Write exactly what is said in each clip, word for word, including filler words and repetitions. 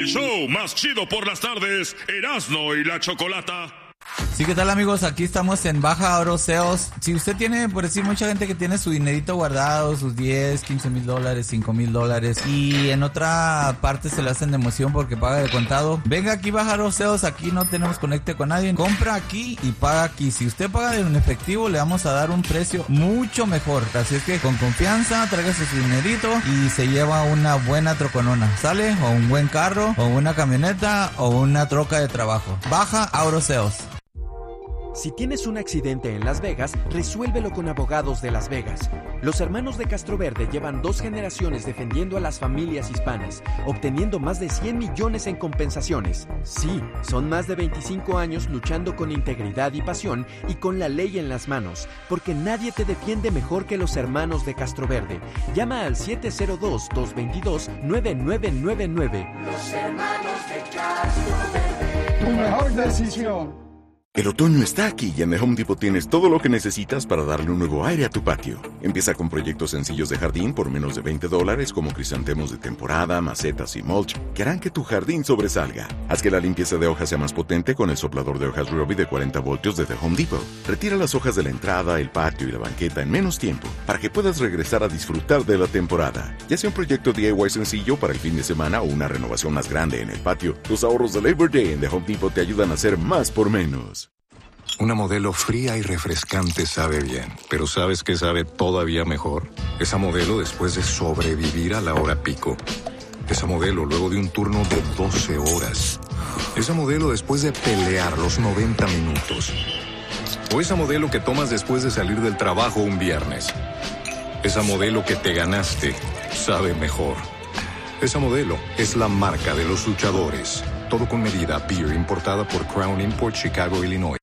El show más chido por las tardes, Erasmo y la Chocolata. Sí, ¿qué tal, amigos? Aquí estamos en Baja Oro Sales. Si usted tiene, por decir, mucha gente que tiene su dinerito guardado, sus diez, quince mil dólares, cinco mil dólares, y en otra parte se le hacen de emoción porque paga de contado, venga aquí, Baja Oro Sales. Aquí no tenemos conecte con nadie. Compra aquí y paga aquí. Si usted paga en efectivo, le vamos a dar un precio mucho mejor. Así es que con confianza, tráigase su dinerito y se lleva una buena troconona, ¿sale? O un buen carro, o una camioneta, o una troca de trabajo. Baja Oro Sales. Si tienes un accidente en Las Vegas, resuélvelo con Abogados de Las Vegas. Los hermanos de Castroverde llevan dos generaciones defendiendo a las familias hispanas, obteniendo más de cien millones en compensaciones. Sí, son más de veinticinco años luchando con integridad y pasión y con la ley en las manos, porque nadie te defiende mejor que los hermanos de Castroverde. Llama al siete cero dos, dos dos dos, nueve nueve nueve nueve. Los hermanos de Castroverde. Tu mejor decisión. El otoño está aquí y en The Home Depot tienes todo lo que necesitas para darle un nuevo aire a tu patio. Empieza con proyectos sencillos de jardín por menos de veinte dólares como crisantemos de temporada, macetas y mulch que harán que tu jardín sobresalga. Haz que la limpieza de hojas sea más potente con el soplador de hojas Ryobi de cuarenta voltios de The Home Depot. Retira las hojas de la entrada, el patio y la banqueta en menos tiempo para que puedas regresar a disfrutar de la temporada. Ya sea un proyecto D I Y sencillo para el fin de semana o una renovación más grande en el patio, los ahorros de Labor Day en The Home Depot te ayudan a hacer más por menos. Una Modelo fría y refrescante sabe bien, pero ¿sabes qué sabe todavía mejor? Esa Modelo después de sobrevivir a la hora pico. Esa Modelo luego de un turno de doce horas. Esa Modelo después de pelear los noventa minutos. O esa Modelo que tomas después de salir del trabajo un viernes. Esa Modelo que te ganaste sabe mejor. Esa Modelo es la marca de los luchadores. Todo con medida. Beer importada por Crown Import, Chicago, Illinois.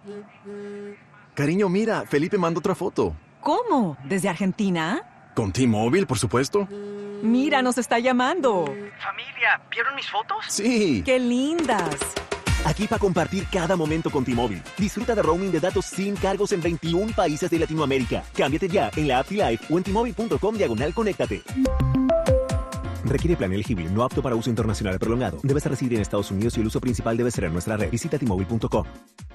Cariño, mira, Felipe mandó otra foto. ¿Cómo? ¿Desde Argentina? Con T-Mobile, por supuesto. Mira, nos está llamando. Familia, ¿vieron mis fotos? Sí. ¡Qué lindas! Aquí para compartir cada momento con T-Mobile. Disfruta de roaming de datos sin cargos en veintiún países de Latinoamérica. Cámbiate ya en la app T-Life o en T-Mobile.com diagonal conéctate. Requiere plan elegible, no apto para uso internacional prolongado. Debes residir en Estados Unidos y el uso principal debe ser en nuestra red. Visita T Mobile punto com.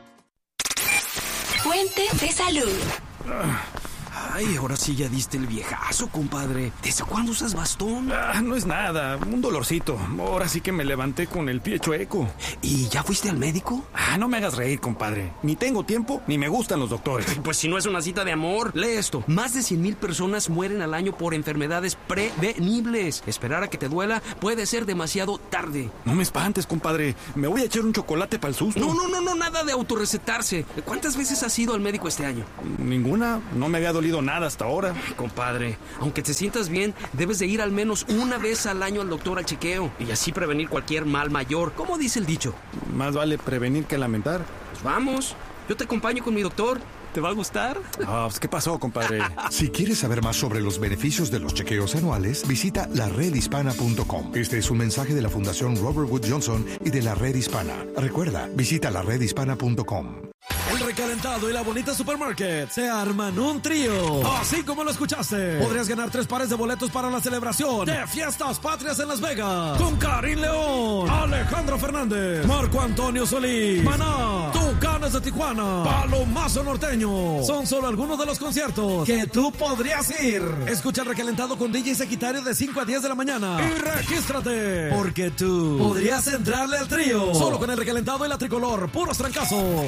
Fuente de salud. Ay, ahora sí ya diste el viejazo, compadre. ¿Desde cuándo usas bastón? Ah, no es nada, un dolorcito. Ahora sí que me levanté con el pie chueco. ¿Y ya fuiste al médico? Ah, no me hagas reír, compadre. Ni tengo tiempo, ni me gustan los doctores. Pues si no es una cita de amor, lee esto. Más de cien mil personas mueren al año por enfermedades prevenibles. Esperar a que te duela puede ser demasiado tarde. No me espantes, compadre. Me voy a echar un chocolate para el susto. No, no, no, no, nada de autorrecetarse. ¿Cuántas veces has ido al médico este año? Ninguna, no me había dolido nada hasta ahora. Compadre, aunque te sientas bien, debes de ir al menos una vez al año al doctor al chequeo y así prevenir cualquier mal mayor. ¿Cómo dice el dicho? Más vale prevenir que lamentar. Pues vamos, yo te acompaño con mi doctor. ¿Te va a gustar? Ah, pues, ¿qué pasó, compadre? Si quieres saber más sobre los beneficios de los chequeos anuales, visita la red hispana punto com. Este es un mensaje de la Fundación Robert Wood Johnson y de la Red Hispana. Recuerda, visita la red hispana punto com. El recalentado y la bonita supermarket se arman un trío. Así como lo escuchaste. Podrías ganar tres pares de boletos para la celebración de Fiestas Patrias en Las Vegas. Con Karim León, Alejandro Fernández, Marco Antonio Solís, Maná, Tucanes de Tijuana, Palomazo Norteño. Son solo algunos de los conciertos que tú podrías ir. Escucha el recalentado con D J Sequitario de cinco a diez de la mañana. Y regístrate, porque tú podrías entrarle al trío. Solo con el recalentado y la tricolor. Puros trancazos.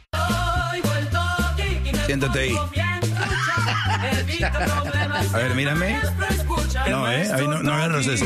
Siéntate ahí. A ver, mírame. No, eh, ahí no, no agarras ese.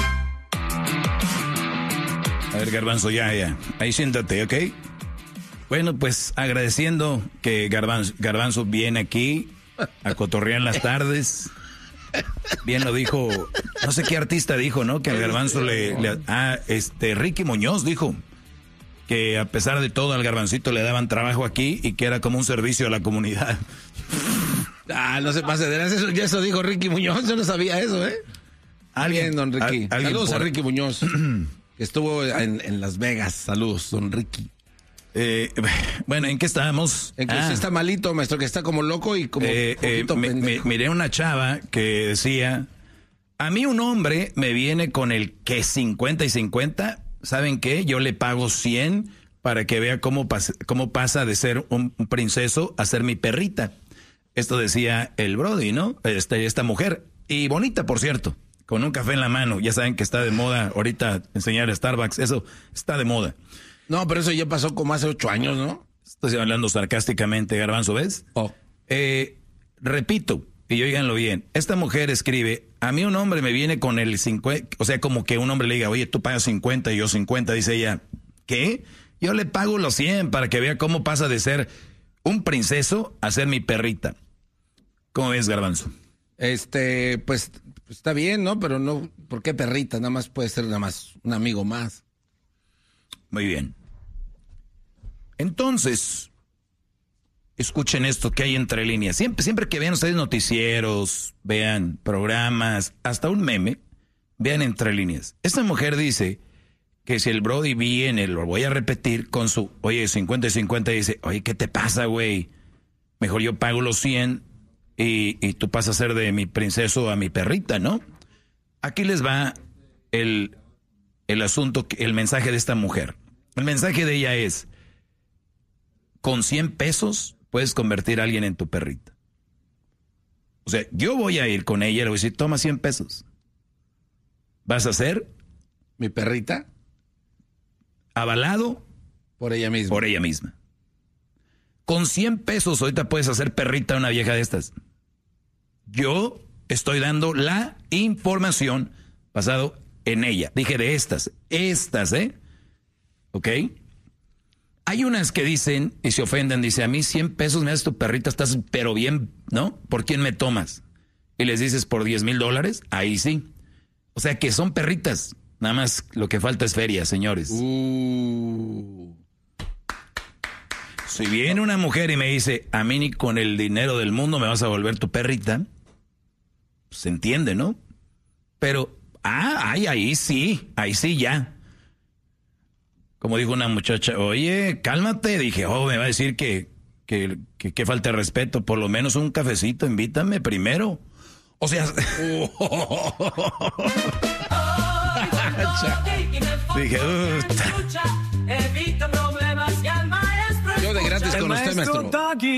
A ver, Garbanzo, ya, ya. Ahí siéntate, ¿ok? Bueno, pues agradeciendo que Garbanzo, Garbanzo viene aquí a cotorrear las tardes. Bien lo dijo, no sé qué artista dijo, ¿no? Que al Garbanzo le... le ah, este, Ricky Muñoz dijo que a pesar de todo al Garbancito le daban trabajo aquí y que era como un servicio a la comunidad. Ah, no se pase de eso, ya eso dijo Ricky Muñoz, yo no sabía eso, ¿eh? Alguien, don Ricky. Al, saludos por... a Ricky Muñoz. Estuvo en, en Las Vegas, saludos, don Ricky. Eh, bueno, ¿en qué estábamos? En que ah. usted está malito, maestro, que está como loco y como... Eh, eh, me, me, miré una chava que decía A mí un hombre me viene con el que cincuenta y cincuenta, ¿saben qué? Yo le pago cien para que vea cómo, pas- cómo pasa de ser un, un princeso a ser mi perrita. Esto decía el Brody, ¿no? Este, esta mujer. Y bonita, por cierto, con un café en la mano. Ya saben que está de moda ahorita enseñar Starbucks. Eso está de moda. No, pero eso ya pasó como hace ocho años, ¿no? Estoy hablando sarcásticamente, Garbanzo, ¿ves? Oh. Eh, repito, y oíganlo bien. Esta mujer escribe, a mí un hombre me viene con el cincuenta, o sea, como que un hombre le diga, oye, tú pagas cincuenta y yo cincuenta, dice ella, ¿qué? Yo le pago los cien para que vea cómo pasa de ser un princeso a ser mi perrita. ¿Cómo ves, Garbanzo? Este, pues, está bien, ¿no? Pero no, ¿por qué perrita? Nada más puede ser nada más un amigo más. Muy bien. Entonces, escuchen esto que hay entre líneas. Siempre, siempre que vean ustedes noticieros, vean programas, hasta un meme, vean entre líneas. Esta mujer dice que si el Brody viene, lo voy a repetir, con su, oye, cincuenta y cincuenta, dice, oye, ¿qué te pasa, güey? Mejor yo pago los cien y, y tú pasas a ser de mi princeso a mi perrita, ¿no? Aquí les va el, el asunto, el mensaje de esta mujer. El mensaje de ella es, con cien pesos puedes convertir a alguien en tu perrita. O sea, yo voy a ir con ella y le voy a decir, toma cien pesos. ¿Vas a ser mi perrita? Avalado por ella misma. Por ella misma. Con cien pesos ahorita puedes hacer perrita a una vieja de estas. Yo estoy dando la información basado en ella. Dije de estas, estas, ¿eh? ¿Ok? Hay unas que dicen y se ofenden, dice, a mí cien pesos me das tu perrita, estás pero bien, ¿no? ¿Por quién me tomas? Y les dices por diez mil dólares, ahí sí. O sea que son perritas, nada más lo que falta es feria, señores. Uh. Si viene una mujer y me dice, a mí ni con el dinero del mundo me vas a volver tu perrita, se entiende, ¿no? Pero, ah, ay, ahí sí, ahí sí ya. Como dijo una muchacha, oye, cálmate. Dije, oh, me va a decir que, que, que, que falta de respeto. Por lo menos un cafecito, invítame primero. O sea... Dije, yo de gratis con usted, maestro.